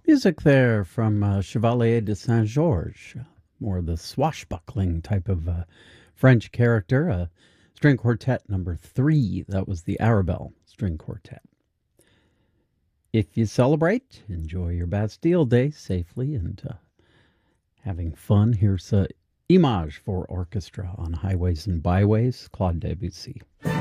Music there from Chevalier de Saint Georges, more the swashbuckling type of French character. String Quartet number 3, that was the Arabelle String Quartet. If you celebrate, enjoy your Bastille Day safely and having fun. Here's Image for Orchestra on Highways and Byways, Claude Debussy.